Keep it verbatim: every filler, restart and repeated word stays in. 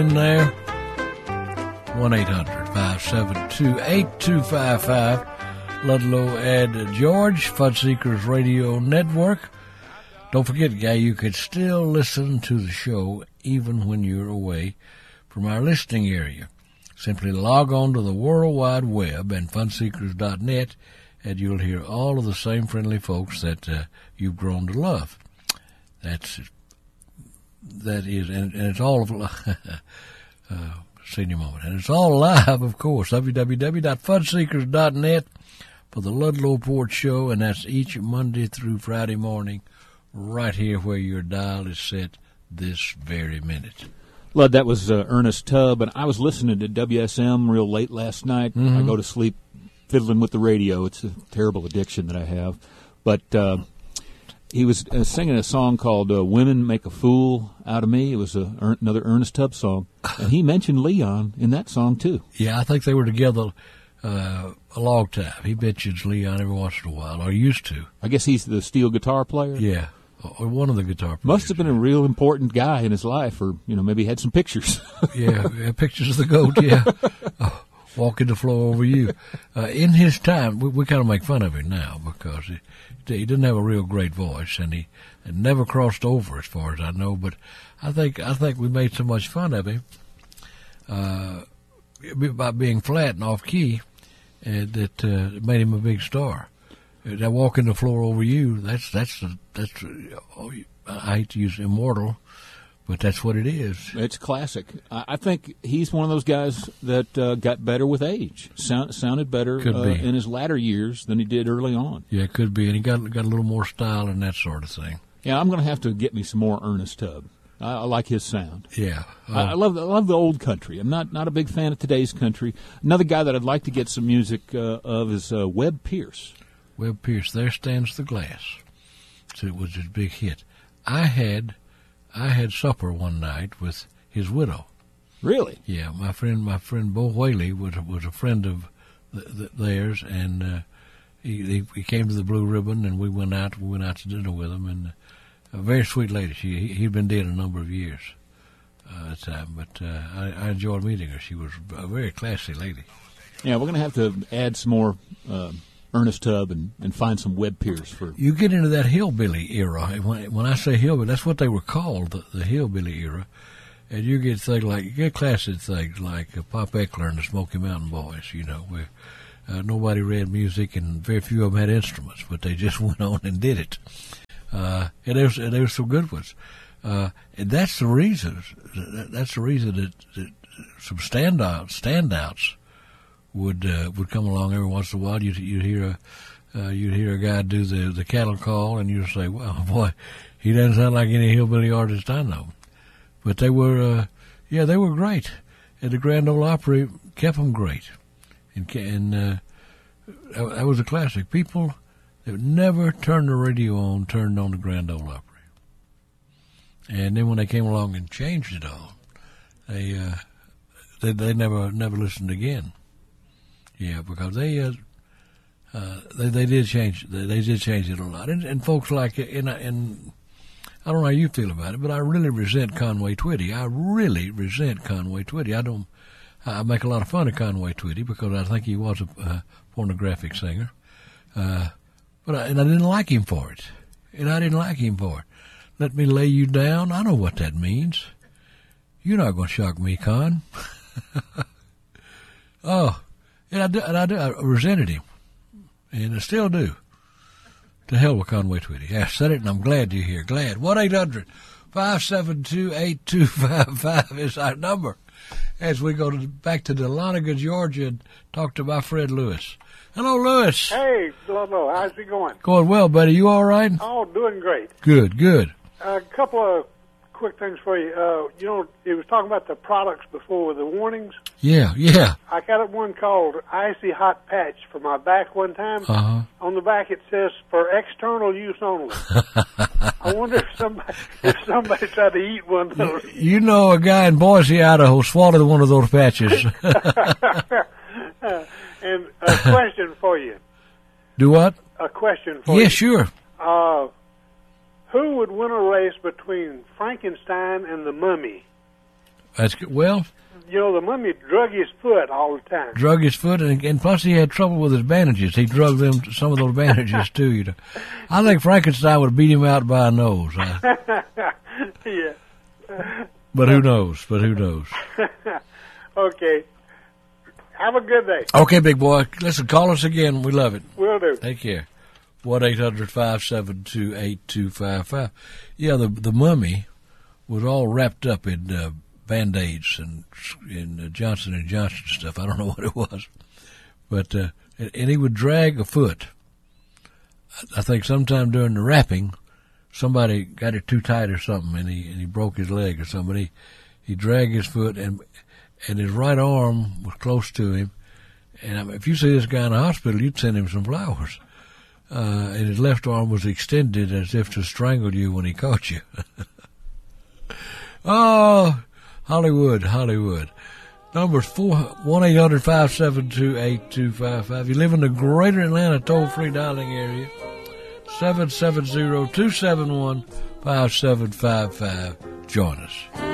In there, one eight hundred, five seven two, eight two five five, Ludlow and George, Fun Seekers Radio Network. Don't forget, guy, you can still listen to the show even when you're away from our listening area. Simply log on to the World Wide Web and fun seekers dot net, and you'll hear all of the same friendly folks that uh, you've grown to love. That's that is, and, and it's all of uh, senior moment, and it's all live, of course. w w w dot fun seekers dot net for the Ludlow Port Show, and that's each Monday through Friday morning, right here where your dial is set this very minute. Lud, that was uh, Ernest Tubb, and I was listening to W S M real late last night. Mm-hmm. I go to sleep fiddling with the radio. It's a terrible addiction that I have. But uh, he was uh, singing a song called uh, Women Make a Fool Out of Me. It was a, er, another Ernest Tubb song, and he mentioned Leon in that song, too. Yeah, I think they were together uh, a long time. He mentions Leon every once in a while, or used to. I guess he's the steel guitar player? Yeah. Or one of the guitar players. Must have been a real important guy in his life, or, you know, maybe he had some pictures. yeah, yeah, pictures of the goat, yeah. Oh, walking the floor over you. Uh, in his time, we, we kind of make fun of him now because he, he didn't have a real great voice, and he had never crossed over, as far as I know. But I think I think we made so much fun of him uh, by being flat and off key, and that uh, it made him a big star. That walking the floor over you, that's, that's, that's, oh, I hate to use immortal, but that's what it is. It's classic. I think he's one of those guys that uh, got better with age. Sound, sounded better uh, in his latter years than he did early on. Yeah, it could be. And he got, got a little more style and that sort of thing. Yeah, I'm going to have to get me some more Ernest Tubb. I, I like his sound. Yeah. Uh, I, I love I love the old country. I'm not, not a big fan of today's country. Another guy that I'd like to get some music uh, of is uh, Webb Pierce. Webb Pierce, There Stands the Glass. So it was his big hit. I had I had supper one night with his widow. Really? Yeah, my friend my friend Bo Whaley was was a friend of th- th- theirs, and uh, he, he he came to the Blue Ribbon, and we went out we went out to dinner with him, and a very sweet lady. She he'd been dead a number of years uh, at the time, but uh, I, I enjoyed meeting her. She was a very classy lady. Yeah, we're going to have to add some more. Uh, Ernest Tubb and, and find some Webb Pierce for. You get into that hillbilly era. When, when I say hillbilly, that's what they were called, the, the hillbilly era. And you get things like, you get classic things like uh, Pop Eckler and the Smoky Mountain Boys, you know, where uh, nobody read music and very few of them had instruments, but they just went on and did it. Uh, and there was, and there was some good ones. Uh, and that's the reason, that's the reason that, that some standout, standouts would uh, would come along every once in a while. You'd, you'd hear a uh, you'd hear a guy do the the cattle call, and you'd say, "Well, boy, he doesn't sound like any hillbilly artist I know." But they were, uh, yeah, they were great, and the Grand Ole Opry kept them great, and and uh, that was a classic. People that never turned the radio on turned on the Grand Ole Opry, and then when they came along and changed it all, they uh, they they never never listened again. Yeah, because they uh, uh, they they did change they, they did change it a lot, and, and folks like and and I don't know how you feel about it, but I really resent Conway Twitty. I really resent Conway Twitty. I don't. I make a lot of fun of Conway Twitty because I think he was a uh, pornographic singer, uh, but I, and I didn't like him for it, and I didn't like him for it. Let me lay you down. I know what that means. You're not going to shock me, Con. oh. And I, do, and I, do, I resented him, and I still do. To hell with Conway Twitty. I said it, and I'm glad you're here. Glad. one eight hundred, five seven two, eight two five five is our number as we go to, back to Dahlonega, Georgia, and talk to my friend Lewis. Hello, Lewis. Hey, hello. How's it going? Going well, buddy. You all right? Oh, doing great. Good, good. A couple of quick things for you. Uh, you know, it was talking about the products before, the warnings. Yeah, yeah. I got one called Icy Hot Patch for my back one time. Uh-huh. On the back it says, for external use only. I wonder if somebody if somebody tried to eat one of those. You know a guy in Boise, Idaho swallowed one of those patches. And a question for you. Do what? A question for yeah, you. Yeah, sure. Uh, who would win a race between Frankenstein and the Mummy? That's good. Well, You know, the mummy drug his foot all the time. drug his foot, and, and plus he had trouble with his bandages. He drug them, some of those bandages too. You know, I think Frankenstein would beat him out by a nose. Uh, Yeah. but who knows? But who knows? Okay. Have a good day. Okay, big boy. Listen, call us again. We love it. Will do. Take care. one eight hundred five seven two eight two five five. Yeah, the the mummy was all wrapped up in uh, Band-Aids and in uh, Johnson and Johnson stuff. I don't know what it was, but uh, and, and he would drag a foot. I think sometime during the wrapping, somebody got it too tight or something, and he and he broke his leg or something. He he dragged his foot, and and his right arm was close to him. And I mean, if you see this guy in the hospital, you'd send him some flowers. Uh, and his left arm was extended as if to strangle you when he caught you. Oh, Hollywood, Hollywood. Number's four one eight hundred five seven two eight two five five. You live in the greater Atlanta toll-free dialing area, seven seven zero two seven one five seven five five. Join us.